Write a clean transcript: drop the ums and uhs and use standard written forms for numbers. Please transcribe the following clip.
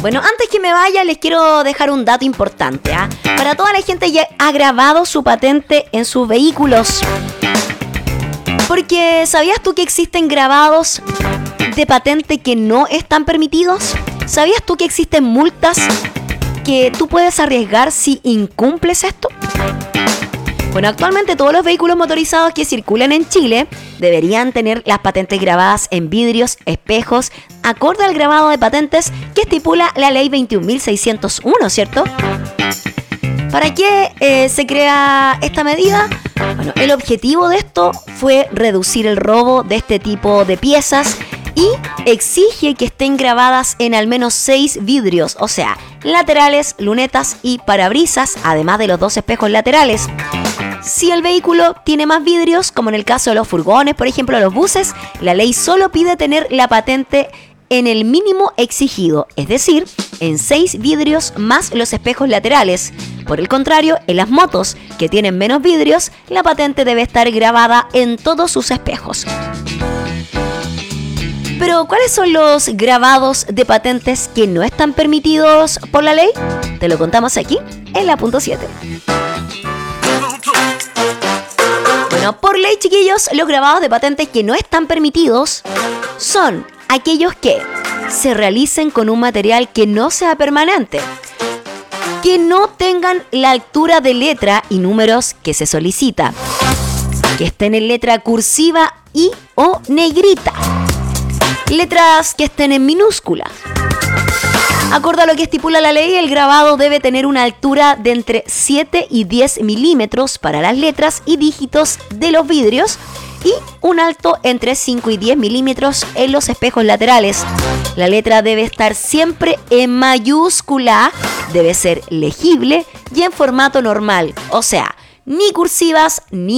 Bueno, antes que me vaya, les quiero dejar un dato importante, ¿ah? Para toda la gente que ha grabado su patente en sus vehículos. Porque, ¿sabías tú que existen grabados de patente que no están permitidos? ¿Sabías tú que existen multas que tú puedes arriesgar si incumples esto? Bueno, actualmente todos los vehículos motorizados que circulan en Chile deberían tener las patentes grabadas en vidrios, espejos, acorde al grabado de patentes que estipula la ley 21.601, ¿cierto? ¿Para qué se crea esta medida? Bueno, el objetivo de esto fue reducir el robo de este tipo de piezas y exige que estén grabadas en al menos 6 vidrios, o sea, laterales, lunetas y parabrisas, además de los 2 espejos laterales. Si el vehículo tiene más vidrios, como en el caso de los furgones, por ejemplo, los buses, la ley solo pide tener la patente en el mínimo exigido, es decir, en 6 vidrios más los espejos laterales. Por el contrario, en las motos, que tienen menos vidrios, la patente debe estar grabada en todos sus espejos. Pero, ¿cuáles son los grabados de patentes que no están permitidos por la ley? Te lo contamos aquí, en la punto 7. Bueno, por ley, chiquillos, los grabados de patentes que no están permitidos son aquellos que se realicen con un material que no sea permanente, que no tengan la altura de letra y números que se solicita, que estén en letra cursiva y o negrita, letras que estén en minúscula. Acorde a lo que estipula la ley, el grabado debe tener una altura de entre 7 y 10 milímetros para las letras y dígitos de los vidrios y un alto entre 5 y 10 milímetros en los espejos laterales. La letra debe estar siempre en mayúscula, debe ser legible y en formato normal, o sea, ni cursivas ni